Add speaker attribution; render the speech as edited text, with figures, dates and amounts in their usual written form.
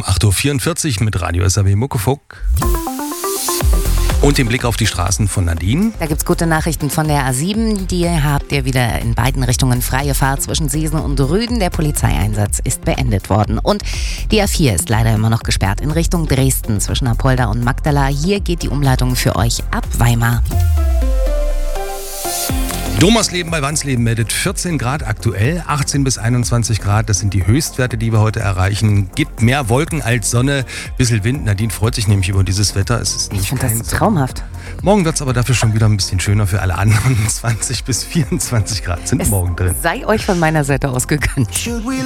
Speaker 1: um 8.44 Uhr mit Radio SAW Muckefuck. Und den Blick auf die Straßen von Nadine.
Speaker 2: Da gibt's gute Nachrichten von der A7. Die habt ihr wieder in beiden Richtungen freie Fahrt zwischen Seesen und Rüden. Der Polizeieinsatz ist beendet worden. Und die A4 ist leider immer noch gesperrt in Richtung Dresden zwischen Apolda und Magdala. Hier geht die Umleitung für euch ab Weimar.
Speaker 1: Domersleben bei Wansleben meldet 14 Grad aktuell, 18 bis 21 Grad, das sind die Höchstwerte, die wir heute erreichen. Gibt mehr Wolken als Sonne, bisschen Wind. Nadine freut sich nämlich über dieses Wetter. Es ist
Speaker 2: Ich finde das traumhaft.
Speaker 1: Morgen wird es aber dafür schon wieder ein bisschen schöner für alle anderen. 20 bis 24 Grad sind morgen drin.
Speaker 2: Sei euch von meiner Seite aus gegönnt.